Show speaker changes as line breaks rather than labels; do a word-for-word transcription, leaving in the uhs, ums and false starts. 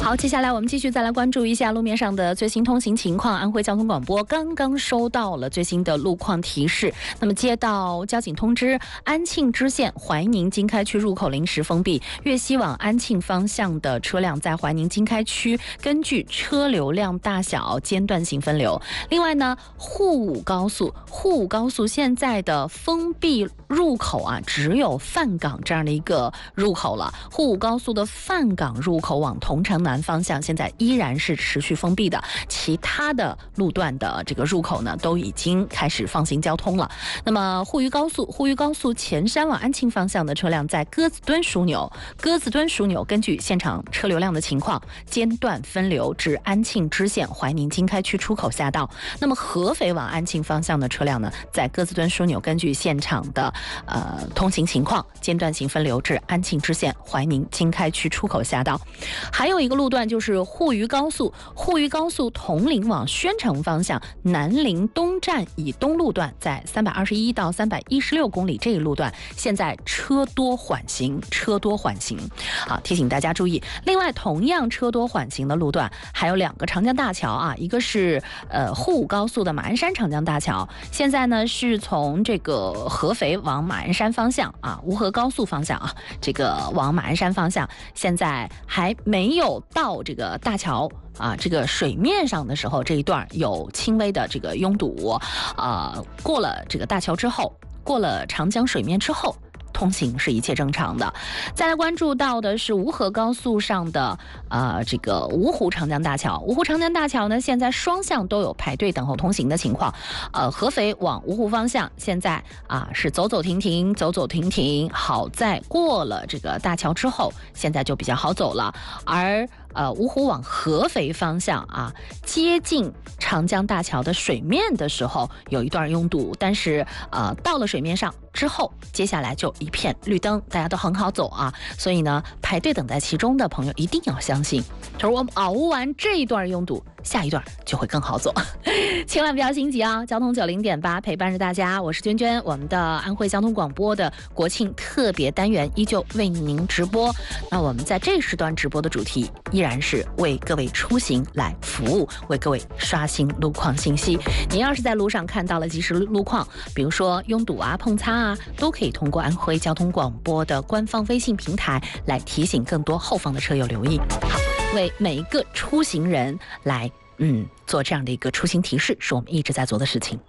好，接下来我们继续再来关注一下路面上的最新通行情况。安徽交通广播刚刚收到了最新的路况提示，那么接到交警通知，安庆支线怀宁经开区入口临时封闭，粤西往安庆方向的车辆在怀宁经开区根据车流量大小间断性分流。另外呢，沪武高速，沪武高速现在的封闭入口啊，只有范港这样的一个入口了。沪武高速的范港入口往桐城南方向现在依然是持续封闭的，其他的路段的这个入口呢都已经开始放行交通了。那么沪渝高速，沪渝高速前山往安庆方向的车辆在鸽子墩枢纽，鸽子墩枢纽根据现场车流量的情况间断分流至安庆支线怀宁经开区出口下道。那么合肥往安庆方向的车辆呢，在鸽子墩枢纽根据现场的呃通行情况间断性分流至安庆支线怀宁经开区出口下道。还有一个路段就是沪渝高速，沪渝高速铜陵往宣城方向南陵东站以东路段，在三百二十一到三百一十六公里这一路段，现在车多缓行，车多缓行。好，提醒大家注意。另外，同样车多缓行的路段还有两个长江大桥啊，一个是呃沪武高速的马鞍山长江大桥，现在呢是从这个合肥往马鞍山方向啊，吴河高速方向啊，这个往马鞍山方向，现在还没有到这个大桥啊，这个水面上的时候，这一段有轻微的这个拥堵，呃，过了这个大桥之后，过了长江水面之后，通行是一切正常的。再来关注到的是吴河高速上的呃这个芜湖长江大桥，芜湖长江大桥呢，现在双向都有排队等候通行的情况。呃，合肥往芜湖方向现在啊是走走停停，走走停停。好在过了这个大桥之后，现在就比较好走了。而呃，芜湖往合肥方向啊，接近长江大桥的水面的时候有一段拥堵，但是呃到了水面上之后，接下来就一片绿灯，大家都很好走啊。所以呢，排队等待其中的朋友一定要相信，就是我们熬完这一段拥堵，下一段就会更好走。千万不要心急啊！交通九零点八陪伴着大家，我是娟娟。我们的安徽交通广播的国庆特别单元依旧为您直播。那我们在这时段直播的主题依然是为各位出行来服务，为各位刷新路况信息。您要是在路上看到了即时路况，比如说拥堵啊、碰擦啊，都可以通过安徽交通广播的官方微信平台来提醒更多后方的车友留意。好，为每一个出行人来嗯做这样的一个出行提示，是我们一直在做的事情。